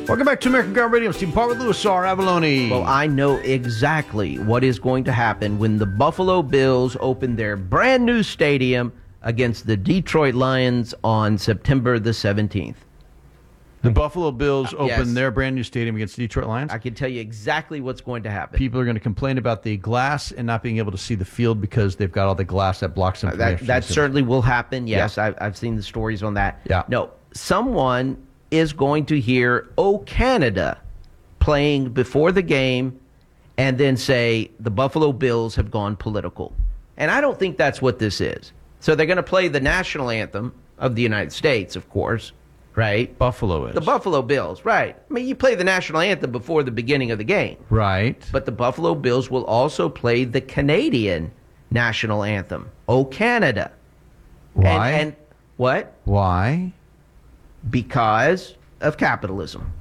Welcome back to American Ground Radio. Steve Parr with Louis R. Avalone. Well, I know exactly what is going to happen when the Buffalo Bills open their brand new stadium against the Detroit Lions on September the 17th. The Buffalo Bills open Yes. their brand new stadium against the Detroit Lions. I can tell you exactly what's going to happen. People are going to complain about the glass and not being able to see the field because they've got all the glass that blocks them from the That extra certainly will happen. Yes, Yeah. I've seen the stories on that. Yeah. No, someone is going to hear "Oh Canada" playing before the game and then say the Buffalo Bills have gone political. And I don't think that's what this is. So they're going to play the national anthem of the United States, of course, right? Buffalo is. The Buffalo Bills, right. I mean, you play the national anthem before the beginning of the game. Right. But the Buffalo Bills will also play the Canadian national anthem, "Oh Canada." Why? And what? Why? Because of capitalism.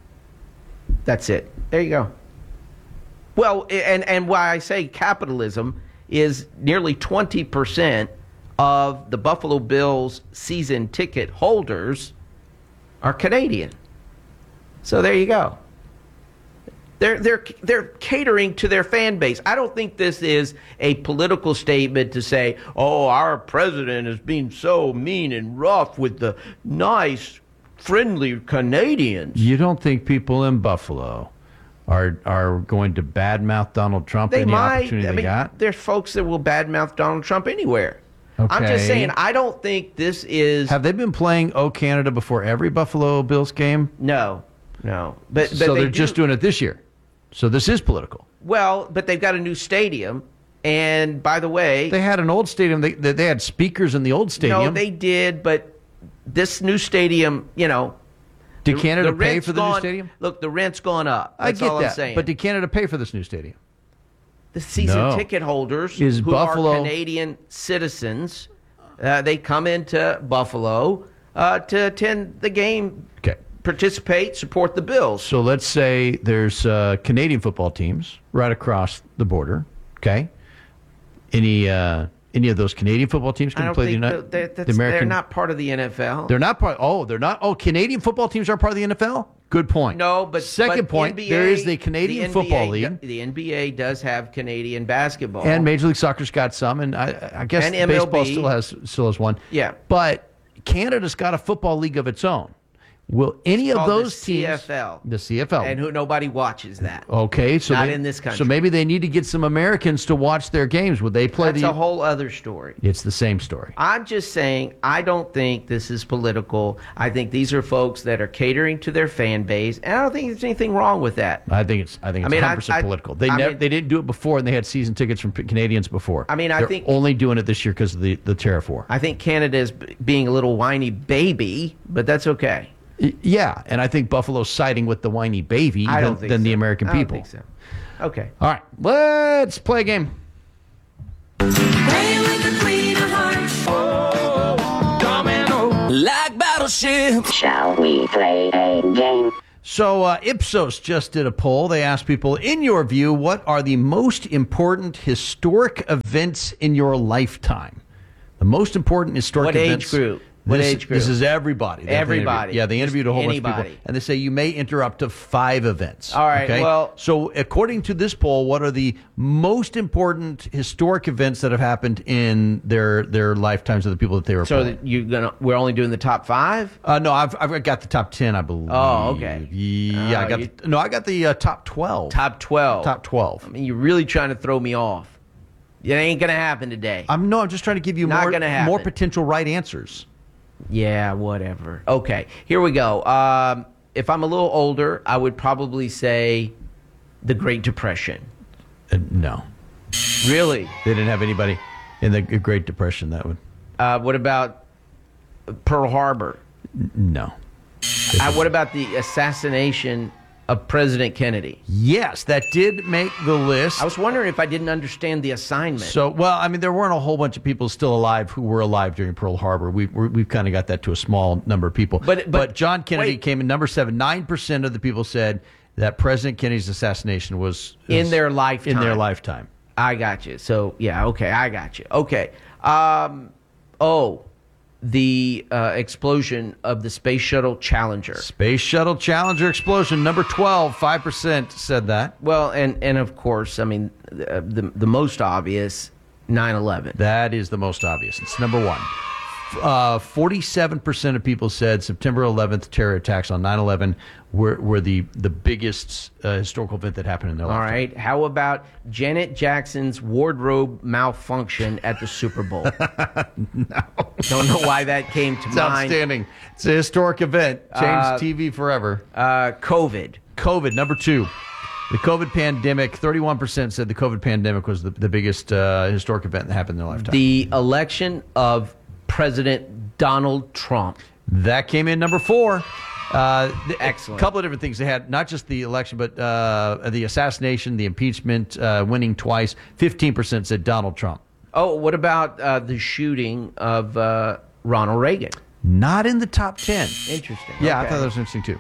That's it. There you go. Well, and why I say capitalism is nearly 20% of the Buffalo Bills season ticket holders are Canadian. So there you go. They're catering to their fan base. I don't think this is a political statement to say, "Oh, our president is being so mean and rough with the nice, friendly Canadians." You don't think people in Buffalo are going to badmouth Donald Trump They any might. opportunity they got? There's folks that will badmouth Donald Trump anywhere. I'm Okay. just saying, I don't think this is. Have they been playing "Oh Canada" before every Buffalo Bills game? No. But So they they're just doing it this year. So this is political. Well, but they've got a new stadium. And by the way, They had an old stadium. They had speakers in the old stadium. no, they did. But this new stadium, Did Canada pay rent's for the new gone- stadium? Look, the rent's gone up. That's I get all that. I'm saying. But did Canada pay for this new stadium? the season No. ticket holders Is who Buffalo- are Canadian citizens, they come into Buffalo to attend the game, Okay. participate, support the Bills. So let's say there's Canadian football teams right across the border. Okay. Any of those Canadian football teams I can don't play think the American? they're not part of the NFL. They're not part. Oh, they're not. Oh, Canadian football teams are part of the NFL. Good point. No, but second point, NBA, there is the Canadian NBA Football League, The NBA does have Canadian basketball, and Major League Soccer's got some, and I guess And baseball MLB. still has one. Yeah. but Canada's got a football league of its own. Will any of called those the teams? CFL. The CFL. and who nobody watches that. Okay, so Not in this country. So maybe they need to get some Americans to watch their games. Would they play That's a whole other story. It's the same story. I'm just saying, I don't think this is political. I think these are folks that are catering to their fan base, and I don't think there's anything wrong with that. I think it's I mean, 100% political. They they didn't do it before, and they had season tickets from Canadians before. I mean, I They're think- only doing it this year because of the tariff war. I think Canada is being a little whiny baby, but that's okay. Yeah, and I think Buffalo's siding with the whiny baby I don't think than the so. American I don't people. think so. Okay. All right, let's play a game. Play with the Queen of Hearts. Like battleship. Shall we play a game? So Ipsos just did a poll. They asked people, in your view, what are the most important historic events in your lifetime? The most important historic What events. age group? What age group? This is everybody. Everybody. Yeah, they interviewed a whole bunch of Anybody. people. And they say you may enter up to 5 events. All right, okay? well- So according to this poll, what are the most important historic events that have happened in their lifetimes of the people that they were So polling? we're only doing the top 5? No, I've got the top 10, I believe. Oh, okay. Yeah, I got the top 12. Top 12. Top 12. I mean, you're really trying to throw me off. It ain't going to happen today. I'm just trying to give you Not gonna happen. more potential right answers. Yeah, whatever. Okay, here we go. If I'm a little older, I would probably say the Great Depression. No, Really? they didn't have anybody in the Great Depression that would. What about Pearl Harbor? No. What about the assassination of President Kennedy? Yes, that did make the list. I was wondering if I didn't understand the assignment. So, well, I mean, there weren't a whole bunch of people still alive who were alive during Pearl Harbor. We've kind of got that to a small number of people. But John Kennedy wait. came in number 7. 9% of the people said that President Kennedy's assassination was In their lifetime. In their lifetime. I got you. So, yeah, okay, I got you. Okay. the explosion of the Space Shuttle Challenger. Space Shuttle Challenger explosion, number 12, 5% said that. Well, and of course, I mean, the most obvious, 9/11. That is the most obvious. It's number 1. 47% of people said September 11th terror attacks on 9/11 were the biggest historical event that happened in their All lifetime. right. How about Janet Jackson's wardrobe malfunction at the Super Bowl? No. Don't know why that came to It's mind. outstanding. It's a historic event. Changed TV forever. COVID. Number 2. The COVID pandemic, 31% said the COVID pandemic was the biggest historic event that happened in their lifetime. The election of Donald Trump. That came in number 4. Excellent. A couple of different things. They had not just the election, but the assassination, the impeachment, winning twice. 15% said Donald Trump. Oh, what about the shooting of Ronald Reagan? Not in the top 10. Interesting. Yeah, Okay. I thought that was interesting too.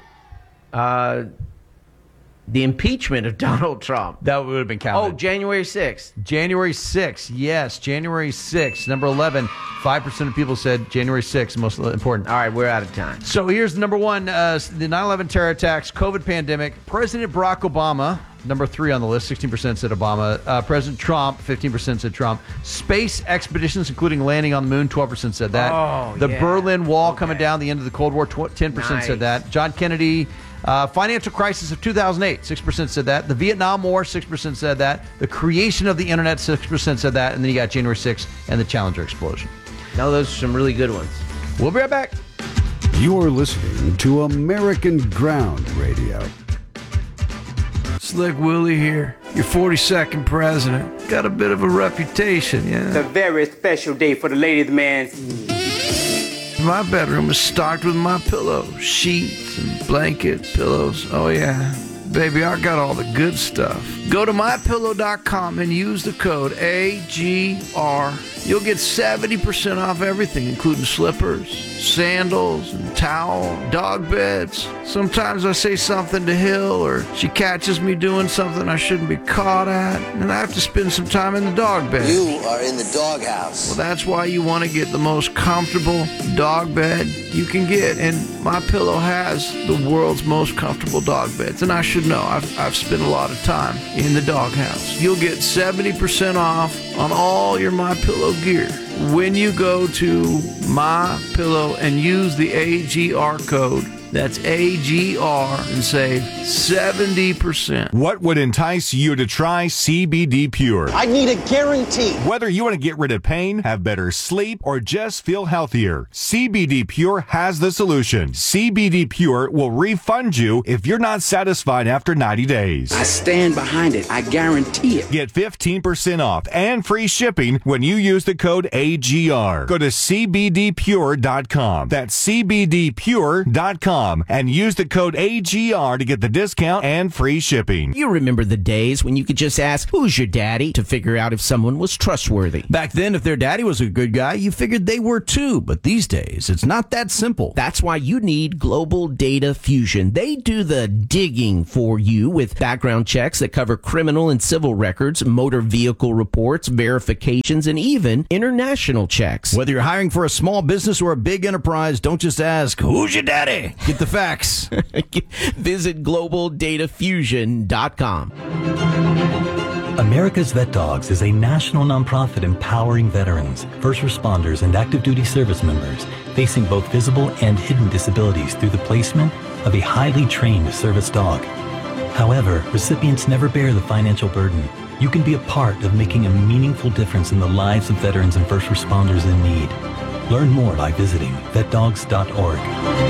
The impeachment of Donald Trump. That would have been counted. Oh, January 6th. January 6th. Yes, January 6th. Number 11. 5% of people said January 6th, most important. All right, we're out of time. So here's number 1, the 9/11 terror attacks, COVID pandemic, President Barack Obama, number 3 on the list, 16% said Obama, President Trump, 15% said Trump, space expeditions, including landing on the moon, 12% said that, the yeah. Berlin Wall coming down, the end of the Cold War, 10% said Nice. that, John Kennedy, financial crisis of 2008, 6% said that, the Vietnam War, 6% said that, the creation of the internet, 6% said that, and then you got January 6th and the Challenger explosion. Now, those are some really good ones. We'll be right back. You're listening to American Ground Radio. Slick Willie here, your 42nd president. Got a bit of a reputation, It's yeah? a very special day for the ladies, man. My bedroom is stocked with my pillows, sheets and blanket, pillows. Oh, yeah. Baby, I got all the good stuff. Go to MyPillow.com and use the code AGR. You'll get 70% off everything, including slippers, sandals, and towel, dog beds. Sometimes I say something to Hill, or she catches me doing something I shouldn't be caught at, and I have to spend some time in the dog bed. You are in the doghouse. Well, that's why you want to get the most comfortable dog bed you can get, and MyPillow has the world's most comfortable dog beds, and I should know. I've spent a lot of time in the doghouse. You'll get 70% off on all your MyPillow gear when you go to MyPillow and use the AGR code. That's AGR and save 70%. What would entice you to try CBD Pure? I need a guarantee. Whether you want to get rid of pain, have better sleep, or just feel healthier, CBD Pure has the solution. CBD Pure will refund you if you're not satisfied after 90 days. I stand behind it. I guarantee it. Get 15% off and free shipping when you use the code AGR. Go to CBDPure.com. That's CBDPure.com and use the code AGR to get the discount and free shipping. You remember the days when you could just ask, "Who's your daddy?" to figure out if someone was trustworthy. Back then, if their daddy was a good guy, you figured they were too. But these days, it's not that simple. That's why you need Global Data Fusion. They do the digging for you with background checks that cover criminal and civil records, motor vehicle reports, verifications, and even international checks. Whether you're hiring for a small business or a big enterprise, don't just ask, "Who's your daddy?" Get the facts. Visit GlobalDataFusion.com. America's Vet Dogs is a national nonprofit empowering veterans, first responders, and active duty service members facing both visible and hidden disabilities through the placement of a highly trained service dog. However, recipients never bear the financial burden. You can be a part of making a meaningful difference in the lives of veterans and first responders in need. Learn more by visiting vetdogs.org.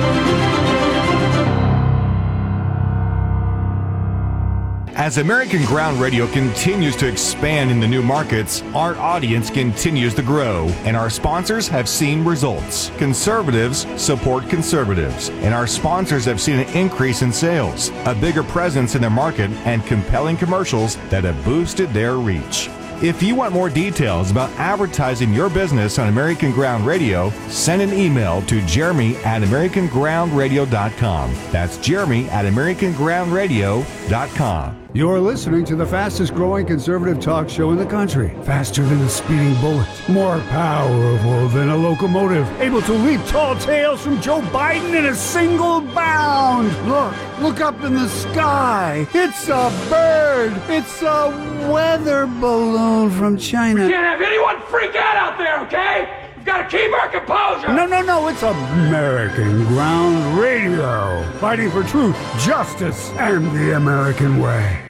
As American Ground Radio continues to expand in the new markets, our audience continues to grow, and our sponsors have seen results. Conservatives support conservatives, and our sponsors have seen an increase in sales, a bigger presence in their market, and compelling commercials that have boosted their reach. If you want more details about advertising your business on American Ground Radio, send an email to jeremy@americangroundradio.com. That's jeremy@americangroundradio.com. You're listening to the fastest growing conservative talk show in the country. Faster than a speeding bullet. More powerful than a locomotive. Able to leap tall tales from Joe Biden in a single bound. Look up in the sky. It's a bird. It's a weather balloon from China. We can't have anyone freak out there, okay? We've got to keep our composure. No. It's American Ground Radio. Fighting for truth, justice, and the American way.